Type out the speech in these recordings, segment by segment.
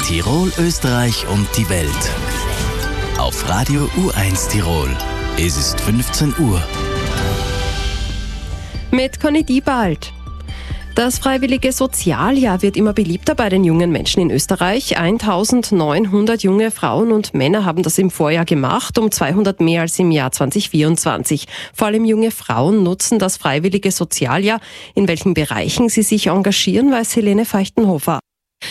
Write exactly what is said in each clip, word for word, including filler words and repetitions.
Tirol, Österreich und die Welt. Auf Radio U eins Tirol. Es ist fünfzehn Uhr. Mit Conny Diebald. Das freiwillige Sozialjahr wird immer beliebter bei den jungen Menschen in Österreich. eintausendneunhundert junge Frauen und Männer haben das im Vorjahr gemacht, um zweihundert mehr als im Jahr zwanzig vierundzwanzig. Vor allem junge Frauen nutzen das freiwillige Sozialjahr. In welchen Bereichen sie sich engagieren, weiß Helene Feuchtenhofer.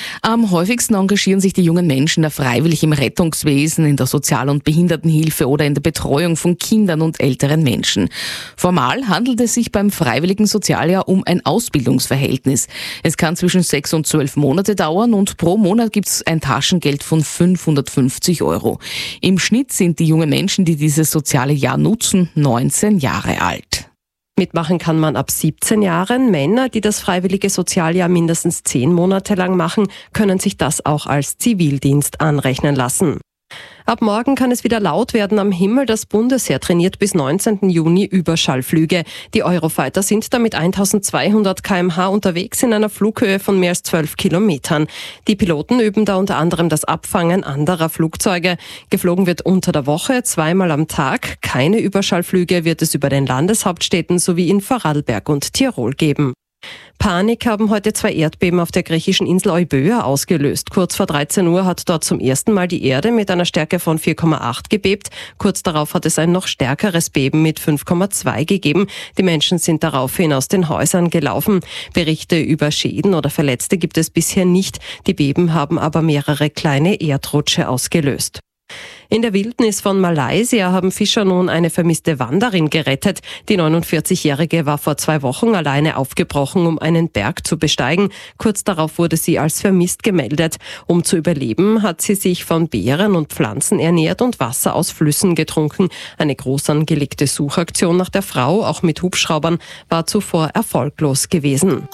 Am häufigsten engagieren sich die jungen Menschen da freiwillig im Rettungswesen, in der Sozial- und Behindertenhilfe oder in der Betreuung von Kindern und älteren Menschen. Formal handelt es sich beim freiwilligen Sozialjahr um ein Ausbildungsverhältnis. Es kann zwischen sechs und zwölf Monate dauern und pro Monat gibt es ein Taschengeld von fünfhundertfünfzig Euro. Im Schnitt sind die jungen Menschen, die dieses soziale Jahr nutzen, neunzehn Jahre alt. Mitmachen kann man ab siebzehn Jahren. Männer, die das freiwillige Sozialjahr mindestens zehn Monate lang machen, können sich das auch als Zivildienst anrechnen lassen. Ab morgen kann es wieder laut werden am Himmel. Das Bundesheer trainiert bis neunzehnten Juni Überschallflüge. Die Eurofighter sind damit eintausendzweihundert Kilometer pro Stunde unterwegs in einer Flughöhe von mehr als zwölf Kilometern. Die Piloten üben da unter anderem das Abfangen anderer Flugzeuge. Geflogen wird unter der Woche zweimal am Tag. Keine Überschallflüge wird es über den Landeshauptstädten sowie in Vorarlberg und Tirol geben. Panik haben heute zwei Erdbeben auf der griechischen Insel Euböa ausgelöst. Kurz vor dreizehn Uhr hat dort zum ersten Mal die Erde mit einer Stärke von vier Komma acht gebebt. Kurz darauf hat es ein noch stärkeres Beben mit fünf Komma zwei gegeben. Die Menschen sind daraufhin aus den Häusern gelaufen. Berichte über Schäden oder Verletzte gibt es bisher nicht. Die Beben haben aber mehrere kleine Erdrutsche ausgelöst. In der Wildnis von Malaysia haben Fischer nun eine vermisste Wanderin gerettet. Die neunundvierzigjährige war vor zwei Wochen alleine aufgebrochen, um einen Berg zu besteigen. Kurz darauf wurde sie als vermisst gemeldet. Um zu überleben, hat sie sich von Beeren und Pflanzen ernährt und Wasser aus Flüssen getrunken. Eine groß angelegte Suchaktion nach der Frau, auch mit Hubschraubern, war zuvor erfolglos gewesen.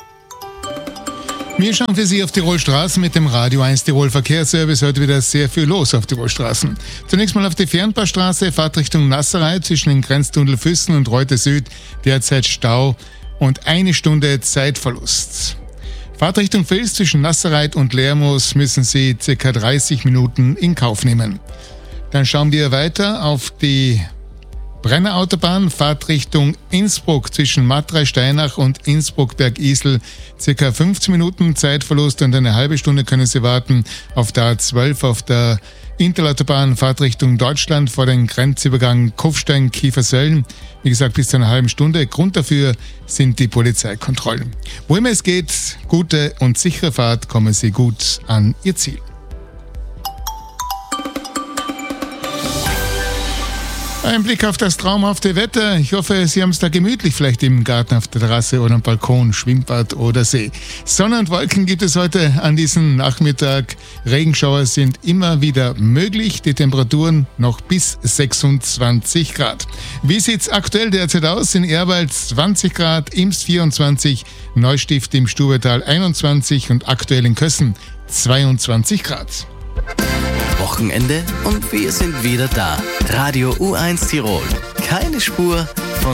Wir schauen für Sie auf Tirol Straßen mit dem Radio eins Tirol Verkehrsservice. Heute wieder sehr viel los auf Tirol Straßen. Zunächst mal auf die Fernpassstraße, Fahrtrichtung Nasserreit zwischen den Grenztunnel Füssen und Reuter Süd. Derzeit Stau und eine Stunde Zeitverlust. Fahrtrichtung Vils zwischen Nassereit und Lermoos müssen Sie ca. dreißig Minuten in Kauf nehmen. Dann schauen wir weiter auf die Brennerautobahn, Fahrtrichtung Innsbruck zwischen Matrei-Steinach und Innsbruck-Bergisel. Circa fünfzehn Minuten Zeitverlust und eine halbe Stunde können Sie warten auf der A zwölf auf der Interlautobahn, Fahrtrichtung Deutschland vor dem Grenzübergang Kufstein-Kiefersöllen. Wie gesagt, bis zu einer halben Stunde. Grund dafür sind die Polizeikontrollen. Wo immer es geht, gute und sichere Fahrt, kommen Sie gut an Ihr Ziel. Ein Blick auf das traumhafte Wetter. Ich hoffe, Sie haben es da gemütlich, vielleicht im Garten, auf der Terrasse oder am Balkon, Schwimmbad oder See. Sonne und Wolken gibt es heute an diesem Nachmittag. Regenschauer sind immer wieder möglich. Die Temperaturen noch bis sechsundzwanzig Grad. Wie sieht's aktuell derzeit aus? In Ehrwald zwanzig Grad, Imst vierundzwanzig, Neustift im Stubetal einundzwanzig und aktuell in Kössen zweiundzwanzig Grad. Wochenende und wir sind wieder da. Radio U eins Tirol. Keine Spur von